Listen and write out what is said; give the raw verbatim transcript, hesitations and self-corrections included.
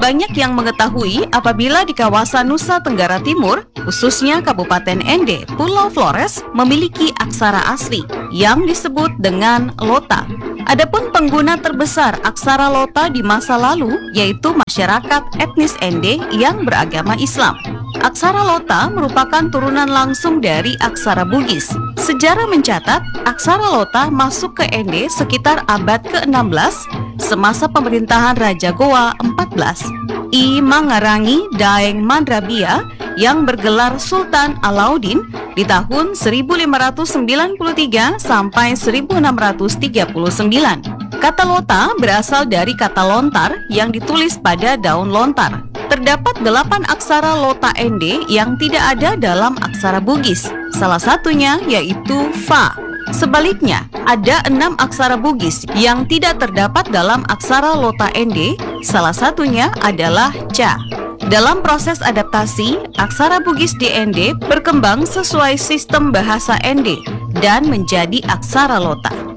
banyak yang mengetahui apabila di kawasan Nusa Tenggara Timur, khususnya Kabupaten Ende, Pulau Flores, memiliki aksara asli yang disebut dengan Lota. Adapun pengguna terbesar aksara Lota di masa lalu yaitu masyarakat etnis Ende yang beragama Islam. Aksara Lota merupakan turunan langsung dari aksara Bugis. Sejarah mencatat, aksara Lota masuk ke Ende sekitar abad ke enam belas semasa pemerintahan Raja Goa empat belas, I Mangarangi Daeng Mandrabia yang bergelar Sultan Alauddin di tahun seribu lima ratus sembilan puluh tiga sampai seribu enam ratus tiga puluh sembilan. Kata Lota berasal dari kata lontar yang ditulis pada daun lontar. Terdapat delapan aksara Lota Ende yang tidak ada dalam aksara Bugis. Salah satunya yaitu Fa. Sebaliknya, ada enam aksara Bugis yang tidak terdapat dalam aksara Lota Ende. Salah satunya adalah Ca. Dalam proses adaptasi, aksara Bugis di Ende berkembang sesuai sistem bahasa Ende dan menjadi aksara Lota.